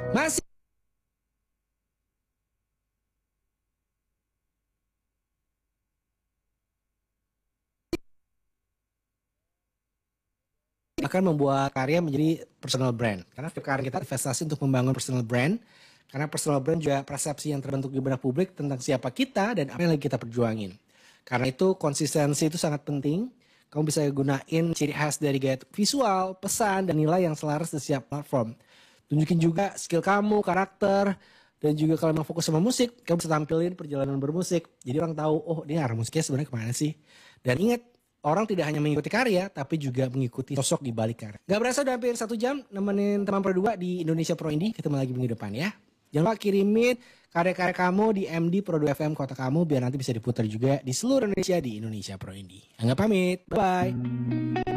Masih akan membuat karya menjadi personal brand. Karena setiap karya kita investasi untuk membangun personal brand. Karena personal brand juga persepsi yang terbentuk di benak publik tentang siapa kita dan apa yang lagi kita perjuangin. Karena itu konsistensi itu sangat penting. Kamu bisa gunain ciri khas dari gaya visual, pesan, dan nilai yang selaras di setiap platform. Tunjukin juga skill kamu, karakter, dan juga kalau memang fokus sama musik, kamu bisa tampilin perjalanan bermusik. Jadi orang tahu, oh ini arah musiknya sebenarnya kemana sih. Dan ingat, orang tidak hanya mengikuti karya, tapi juga mengikuti sosok di balik karya. Gak berasa udah hampir 1 jam nemenin teman Pro 2 di Indonesia Pro Indie. Ketemu lagi minggu depan ya. Jangan lupa kirimin karya-karya kamu di MD Pro 2 FM kota kamu biar nanti bisa diputar juga di seluruh Indonesia di Indonesia Pro Indie. Angga pamit, bye-bye.